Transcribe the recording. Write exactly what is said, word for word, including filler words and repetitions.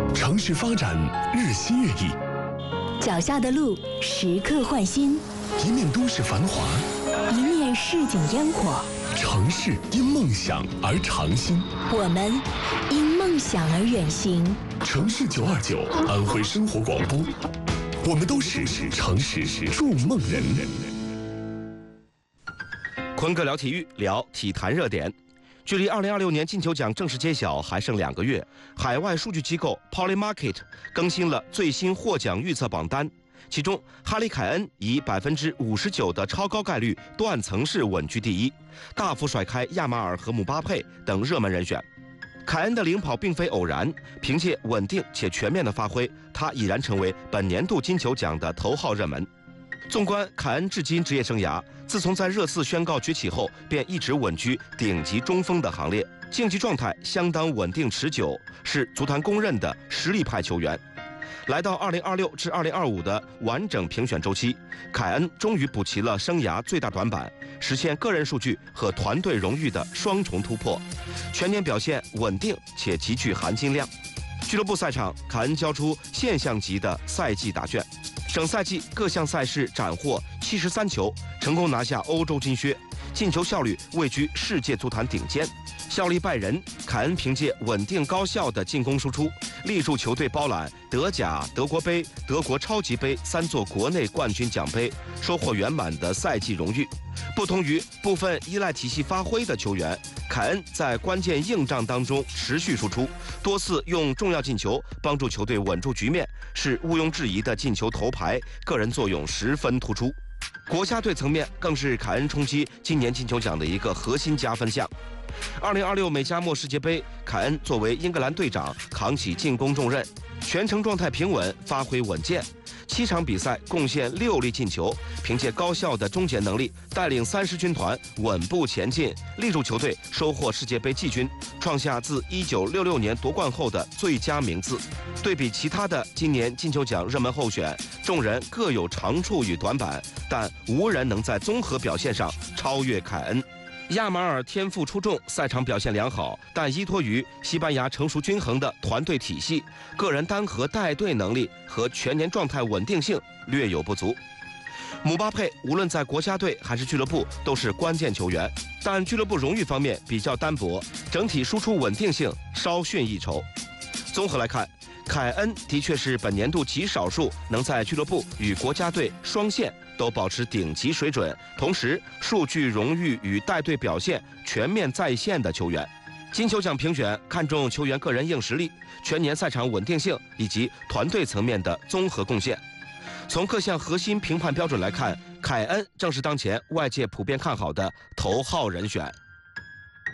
城市发展日新月异， 脚下的路时刻换新， 一面都市繁华， 一面市井烟火。 城市因梦想而长新， 我们因梦想而远行。 城市九二九，安徽生活广播，我们都是城市筑梦人。 坤哥聊体育，聊体坛热点。距离二零二六年金球奖正式揭晓还剩两个月，海外数据机构 Polymarket 更新了最新获奖预测榜单，其中哈里凯恩以百分之五十九的超高概率断层式稳居第一，大幅甩开亚马尔和姆巴佩等热门人选。凯恩的领跑并非偶然，凭借稳定且全面的发挥，他已然成为本年度金球奖的头号热门。纵观凯恩至今职业生涯，自从在热刺宣告崛起后，便一直稳居顶级中锋的行列，竞技状态相当稳定持久，是足坛公认的实力派球员。来到二零二六至二零二五的完整评选周期，凯恩终于补齐了生涯最大短板，实现个人数据和团队荣誉的双重突破，全年表现稳定且极具含金量。俱乐部赛场，凯恩交出现象级的赛季答卷，整赛季各项赛事斩获七十三球，成功拿下欧洲金靴，进球效率位居世界足坛顶尖。效力拜仁，凯恩凭借稳定高效的进攻输出，力助球队包揽德甲、德国杯、德国超级杯三座国内冠军奖杯，收获圆满的赛季荣誉。不同于部分依赖体系发挥的球员，凯恩在关键硬仗当中持续输出，多次用重要进球帮助球队稳住局面，是毋庸置疑的进球头牌，个人作用十分突出。国家队层面更是凯恩冲击今年金球奖的一个核心加分项。二零二六美加墨世界杯，凯恩作为英格兰队长扛起进攻重任，全程状态平稳，发挥稳健，七场比赛贡献六粒进球，凭借高效的终结能力，带领三狮军团稳步前进，力助球队收获世界杯季军，创下自一九六六年夺冠后的最佳名次。对比其他的今年金球奖热门候选，众人各有长处与短板，但无人能在综合表现上超越凯恩。亚马尔天赋出众，赛场表现良好，但依托于西班牙成熟均衡的团队体系，个人单核带队能力和全年状态稳定性略有不足。姆巴佩无论在国家队还是俱乐部都是关键球员，但俱乐部荣誉方面比较单薄，整体输出稳定性稍逊一筹。综合来看，凯恩的确是本年度极少数能在俱乐部与国家队双线都保持顶级水准，同时数据荣誉与带队表现全面在线的球员。金球奖评选看重球员个人硬实力、全年赛场稳定性以及团队层面的综合贡献。从各项核心评判标准来看，凯恩正是当前外界普遍看好的头号人选。